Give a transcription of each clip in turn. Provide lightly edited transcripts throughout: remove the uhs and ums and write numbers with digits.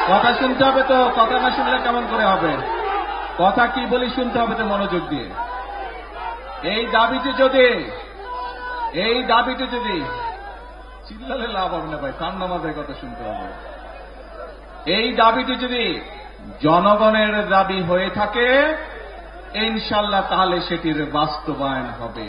কথা শুনতে হবে তো, কথা না শুনলে কেমন করে হবে? কথা কি বলি শুনতে হবে তো মনোযোগ দিয়ে। এই দাবিটি যদি চিল্লালে লাভ হবে না ভাই, কান নামাজের কথা শুনতে হবে। এই দাবিটি যদি জনগণের দাবি হয়ে থাকে ইনশাআল্লাহ তাহলে সেটির বাস্তবায়ন হবে।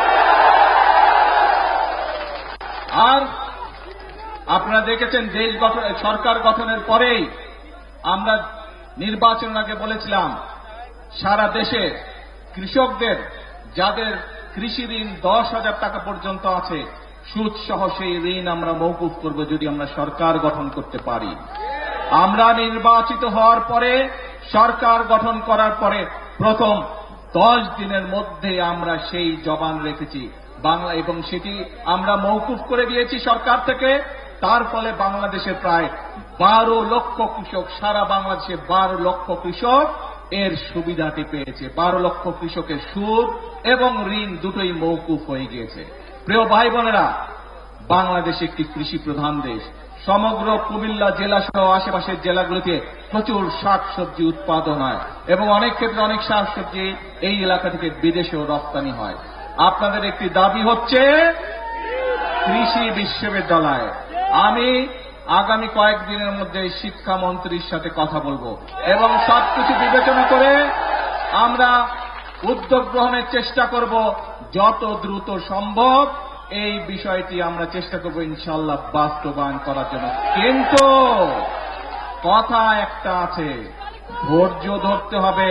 আর আপনারা দেখেছেন দেশ গঠন, সরকার গঠনের পরেই আমরা নির্বাচনের আগে বলেছিলাম সারা দেশে কৃষকদের যাদের কৃষি ঋণ 10,000 টাকা পর্যন্ত আছে সুদ সহ সেই ঋণ আমরা মওকুফ করব যদি আমরা সরকার গঠন করতে পারি। আমরা নির্বাচিত হওয়ার পরে সরকার গঠন করার পরে প্রথম 10 দিনের মধ্যে আমরা সেই জবান রেখেছি বাংলা, এবং সেটি আমরা মওকুফ করে দিয়েছি সরকার থেকে। তার ফলে বাংলাদেশে প্রায় 12 লক্ষ কৃষক, সারা বাংলাদেশে 12 লক্ষ কৃষক এর সুবিধাটি পেয়েছে। 12 লক্ষ কৃষকের সুদ এবং ঋণ দুটোই মওকুফ হয়ে গিয়েছে। প্রিয় ভাই বোনেরা, বাংলাদেশ একটি কৃষি প্রধান দেশ। সমগ্র কুমিল্লা জেলা সহ আশেপাশের জেলাগুলিতে প্রচুর শাকসবজি উৎপাদন হয় এবং অনেক ক্ষেত্রে অনেক শাকসবজি এই এলাকা থেকে বিদেশেও রপ্তানি হয়। আপনাদের একটি দাবি হচ্ছে কৃষি বিশ্ববিদ্যালয়। আমি আগামী কয়েকদিনের মধ্যে শিক্ষামন্ত্রীর সাথে কথা বলবো এবং সবকিছু বিবেচনা করে আমরা উদ্যোগ গ্রহণের চেষ্টা করব যত দ্রুত সম্ভব। এই বিষয়টি আমরা চেষ্টা করব ইনশাআল্লাহ বাস্তবায়ন করার জন্য। কিন্তু কথা একটা আছে, ধৈর্য ধরতে হবে।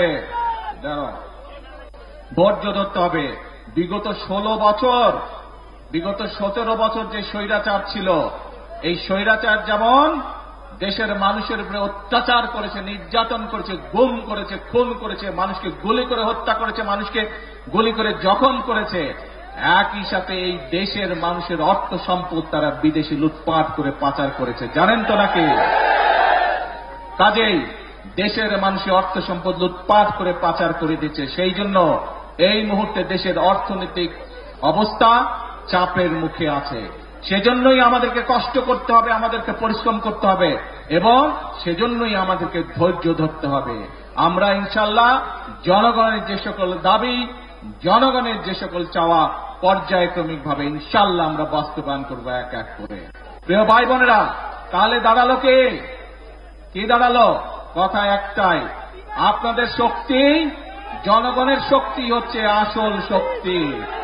ধৈর্য ধরতে হবে। বিগত 17 বছর যে স্বৈরাচার ছিল, এই স্বৈরাচার যেমন দেশের মানুষের উপরে অত্যাচার করেছে, নির্যাতন করেছে, গুম করেছে, খুন করেছে, মানুষকে গুলি করে হত্যা করেছে, মানুষকে গুলি করে জখম করেছে, একই সাথে এই দেশের মানুষের অর্থ সম্পদ তারা বিদেশে লুটপাট করে পাচার করেছে। জানেন তো নাকি? কাজেই দেশের মানুষের অর্থ সম্পদ লুটপাট করে পাচার করে দিচ্ছে। সেই জন্য এই মুহূর্তে দেশের অর্থনৈতিক অবস্থা চাপের মুখে আছে। সেজন্যই আমাদেরকে কষ্ট করতে হবে, আমাদেরকে পরিশ্রম করতে হবে এবং সেজন্যই আমাদেরকে ধৈর্য ধরতে হবে। আমরা ইনশাআল্লাহ জনগণের যে সকল দাবি, জনগণের যে সকল চাওয়া পর্যায়ক্রমিকভাবে ইনশাআল্লাহ আমরা বাস্তবায়ন করব এক এক করে। প্রিয় ভাই বোনেরা, তাহলে দাঁড়ালো কি দাঁড়ালো? কথা একটাই, আপনাদের শক্তি, জনগণের শক্তি হচ্ছে আসল শক্তি।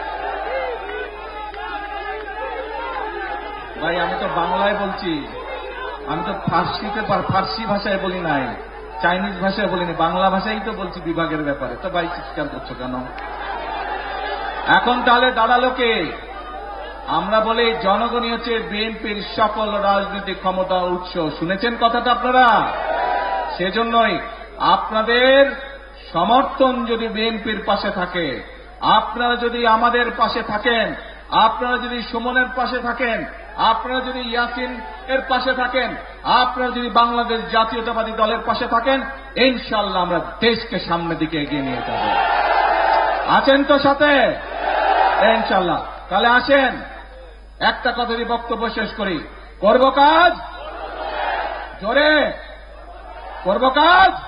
ভাই আমি তো বাংলায় বলছি, আমি তো ফার্সি ভাষায় বলি নাই, চাইনিজ ভাষায় বলিনি, বাংলা ভাষাই তো বলছি বিভাগের ব্যাপারে। তো ভাই চিৎকার করছো কেন? এখন তাহলে দাঁড়ালো কে? আমরা বলি জনগণই হচ্ছে বিএনপির সকল রাজনৈতিক ক্ষমতার উৎস। শুনেছেন কথাটা আপনারা? সেজন্যই আপনাদের সমর্থন যদি বিএনপির পাশে থাকে, আপনারা যদি আমাদের পাশে থাকেন, আপনারা যদি সুমনের পাশে থাকেন, আপনারা যদি ইয়াসিন এর পাশে থাকেন, আপনারা যদি বাংলাদেশ জাতীয়তাবাদী দলের পাশে থাকেন, ইনশাআল্লাহ আমরা দেশকে সামনের দিকে এগিয়ে নিয়ে যাব। আছেন তো সাথে? ইনশাআল্লাহ। তাহলে আসেন একটা কথা দিয়ে বক্তব্য শেষ করি। করব কাজ, জোরে করব কাজ।